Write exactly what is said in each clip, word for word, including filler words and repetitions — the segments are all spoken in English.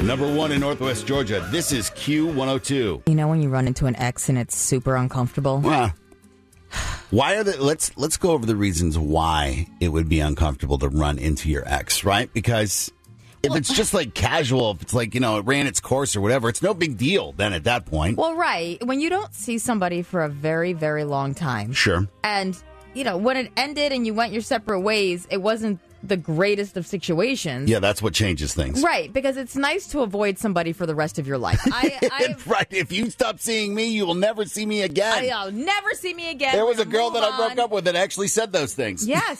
Number one in Northwest Georgia. This is Q one oh two. You know when you run into an ex and it's super uncomfortable? Well, why are the let's let's go over the reasons why it would be uncomfortable to run into your ex, right? Because if Well- it's just like casual, if it's like, you know, it ran its course or whatever, it's no big deal then at that point. Well, right. When you don't see somebody for a very, very long time. Sure. And, you know, when it ended and you went your separate ways, it wasn't the greatest of situations. Yeah, that's what changes things. Right, because it's nice to avoid somebody for the rest of your life. I, I've, Right. If you stop seeing me, you will never see me again. I'll never see me again. there was We're a girl gonna that I move broke on. up with that actually said those things. Yes.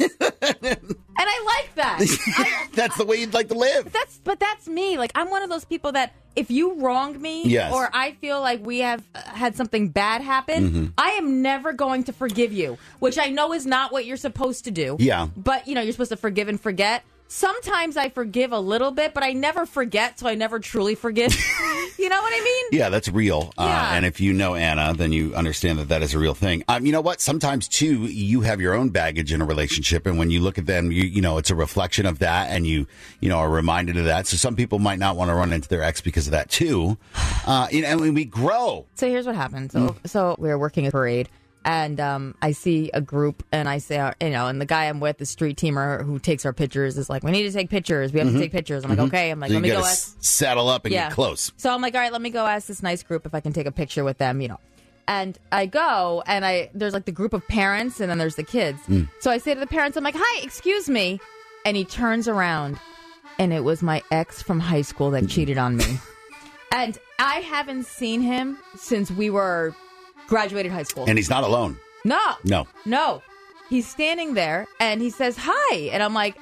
And I like that. I, That's the way you'd like to live. That's but that's me. Like I'm one of those people that if you wronged me Yes. or I feel like we have uh, had something bad happen, Mm-hmm. I am never going to forgive you, which I know is not what you're supposed to do. Yeah. But you know, you're supposed to forgive and forget. Sometimes I forgive a little bit, but I never forget, so I never truly forgive. You know what I mean? Yeah, that's real. Uh, Yeah. and if you know Anna, then you understand that that is a real thing. Um, you know what? Sometimes, too, you have your own baggage in a relationship. And when you look at them, you, you know, it's a reflection of that. And you, you know, are reminded of that. So some people might not want to run into their ex because of that, too. Uh, you know, and when we grow. So here's what happened. So so we were working a parade, and um, I see a group, and I say, uh, you know, and the guy I'm with, the street teamer who takes our pictures, is like, we need to take pictures. We have to take pictures. I'm like, okay. I'm like, So let you me got go to ask. saddle up and Yeah. get close. So I'm like, all right, let me go ask this nice group if I can take a picture with them, you know. And I go, and I there's like the group of parents, and then there's the kids. So I say to the parents, I'm like, hi, excuse me. And he turns around, and it was my ex from high school that cheated on me. And I haven't seen him since we were graduated high school. And he's not alone. No. No. No. He's standing there and he says, hi. And I'm like,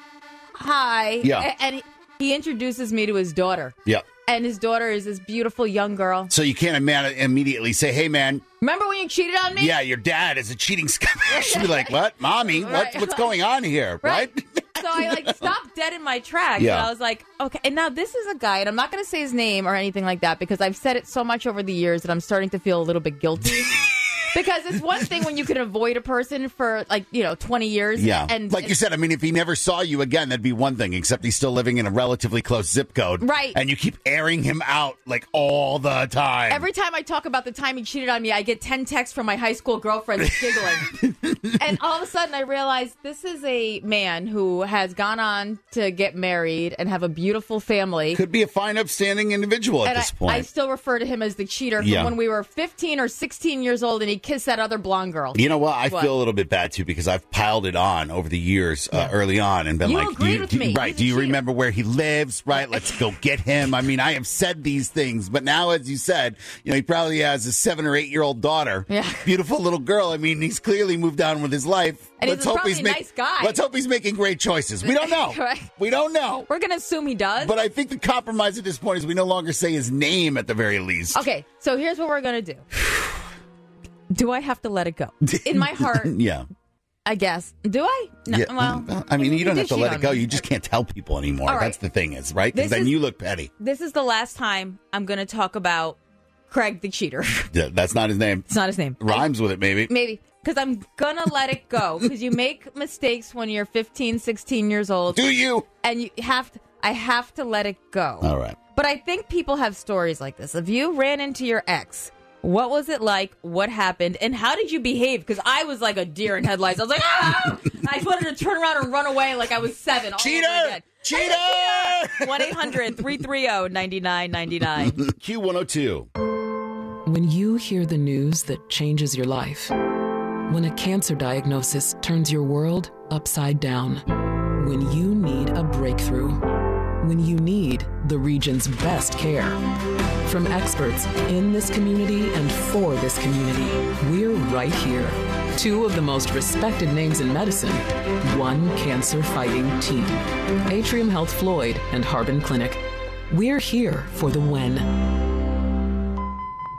hi. Yeah. A- And he, he introduces me to his daughter. Yeah. And his daughter is this beautiful young girl. So you can't ima- immediately say, hey, man, Remember when you cheated on me? yeah, your dad is a cheating scumbag. She'd be like, what? Mommy, what, Right. what's going on here? Right. Right? So I like stopped dead in my tracks. Yeah. And I was like, okay. And now this is a guy, and I'm not going to say his name or anything like that because I've said it so much over the years that I'm starting to feel a little bit guilty. Because it's one thing when you can avoid a person for like, you know, twenty years. Yeah. And like you said, I mean, if he never saw you again, that'd be one thing, except he's still living in a relatively close zip code. Right. And you keep airing him out like all the time. every time I talk about the time he cheated on me, I get ten texts from my high school girlfriends giggling. And all of a sudden I realize this is a man who has gone on to get married and have a beautiful family. Could be a fine, upstanding individual at And this I, point. I still refer to him as the cheater from Yeah. when we were fifteen or sixteen years old and he kissed that other blonde girl. You know what? I What? feel a little bit bad too because I've piled it on over the years uh, early on and been You like, agreed do you, with do, me. right? He's a Do you cheater. remember where he lives? Right? Let's go get him. I mean, I have said these things, but now, as you said, you know, he probably has a seven or eight year old daughter, Yeah. beautiful little girl. I mean, he's clearly moved on with his life. And he's let's hope probably he's a make- nice guy. Let's hope he's making great choices. We don't know. Correct. We don't know. We're going to assume he does. But I think the compromise at this point is we no longer say his name at the very least. Okay, so here's what we're going to do. Do I have to let it go? In my heart, Yeah. I guess. Do I? No, Yeah, well, I mean, you don't did have to cheat let on it go. me. You just can't tell people anymore. All right. That's the thing is, right? Because This then is- you look petty. This is the last time I'm going to talk about Craig the cheater. Yeah, that's not his name. It's not his name. Rhymes with it, maybe. Maybe. Because I'm going to let it go. Because you make mistakes when you're fifteen, sixteen years old. Do you? And you have to, I have to let it go. All right. But I think people have stories like this. If you ran into your ex, what was it like? What happened? And how did you behave? Because I was like a deer in headlights. I was like, ah! I wanted to turn around and run away like I was seven. all Cheater! over again. Cheater! one eight hundred three three zero nine nine nine nine. Q one oh two. When you hear the news that changes your life, when a cancer diagnosis turns your world upside down, when you need a breakthrough, when you need the region's best care. From experts in this community and for this community, we're right here. Two of the most respected names in medicine, one cancer-fighting team. Atrium Health Floyd and Harbin Clinic. We're here for the when. Billy,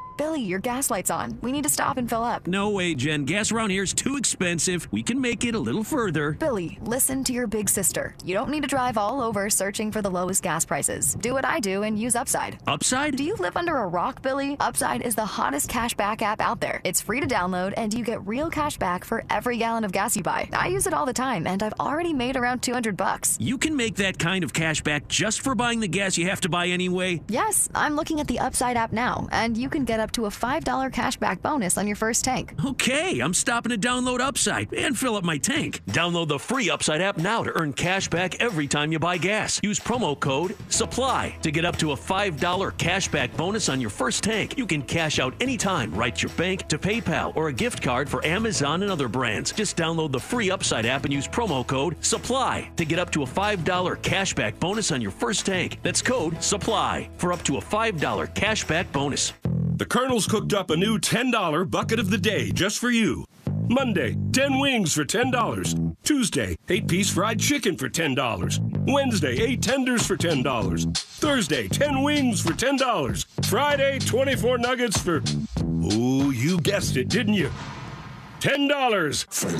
your gas light's on. We need to stop and fill up. No way, Jen. Gas around here is too expensive. We can make it a little further. Billy, listen to your big sister. You don't need to drive all over searching for the lowest gas prices. Do what I do and use Upside. Upside? Do you live under a rock, Billy? Upside is the hottest cash back app out there. It's free to download, and you get real cash back for every gallon of gas you buy. I use it all the time, and I've already made around two hundred bucks. You can make that kind of cash back just for buying the gas you have to buy anyway? Yes, I'm looking at the Upside app now, and you can get up to a five dollar cash back bonus on your first tank. Okay, I'm stopping to download Upside and fill up my tank. Download the free Upside app now to earn cash back every time you buy gas. Use promo code SUPPLY to get up to a five dollar cash back bonus on your first tank. You can cash out anytime right to your bank, to PayPal, or a gift card for Amazon and other brands. Just download the free Upside app and use promo code SUPPLY to get up to a five dollar cash back bonus on your first tank. That's code SUPPLY for up to a five dollar cash back bonus. The Colonel's cooked up a new ten dollar bucket of the day just for you. Monday, ten wings for ten dollars. Tuesday, eight piece fried chicken for ten dollars. Wednesday, eight tenders for ten dollars. Thursday, ten wings for ten dollars. Friday, twenty-four nuggets for... Oh, you guessed it, didn't you? ten dollars.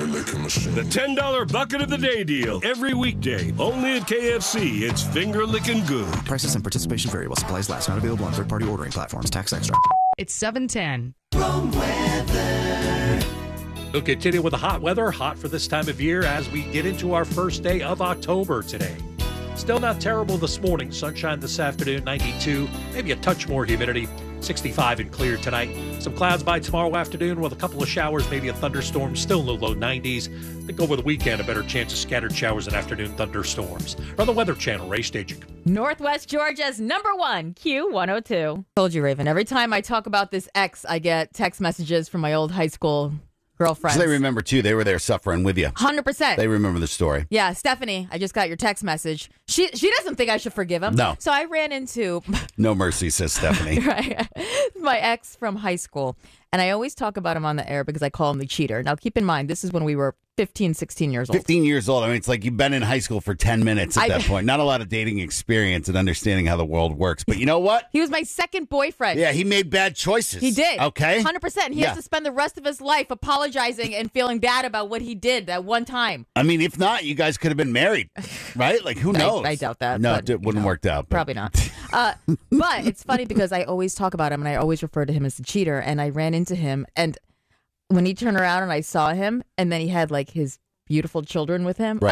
The ten dollar bucket of the day deal. Every weekday. Only at K F C. It's finger-licking good. Prices and participation vary while supplies last. Not available on third-party ordering platforms. Tax extra. It's seven ten. Wrong weather. We'll continue with the hot weather, hot for this time of year as we get into our first day of October today. Still not terrible this morning. Sunshine this afternoon, ninety-two. Maybe a touch more humidity, sixty-five and clear tonight. Some clouds by tomorrow afternoon with a couple of showers, maybe a thunderstorm, still in the low nineties. I think over the weekend, a better chance of scattered showers and afternoon thunderstorms. On the Weather Channel, Ray Staging. Northwest Georgia's number one, Q one oh two. Told you, Raven. Every time I talk about this ex, I get text messages from my old high school girlfriends. So they remember, too. They were there suffering with you. one hundred percent. They remember the story. Yeah, Stephanie, I just got your text message. She she doesn't think I should forgive him. No. So I ran into... No mercy, says Stephanie. Right. My ex from high school. And I always talk about him on the air because I call him the cheater. Now, keep in mind, this is when we were fifteen, sixteen years old. fifteen years old. I mean, it's like you've been in high school for ten minutes at I, that point. Not a lot of dating experience and understanding how the world works. But you know what? He was my second boyfriend. Yeah, he made bad choices. He did. Okay. one hundred percent. He yeah. has to spend the rest of his life apologizing and feeling bad about what he did that one time. I mean, if not, you guys could have been married, right? Like, who knows? I, I doubt that. No, but, it wouldn't no, work out. But. Probably not. Uh, but it's funny because I always talk about him and I always refer to him as the cheater. And I ran into him. And when he turned around and I saw him and then he had like his beautiful children with him, right.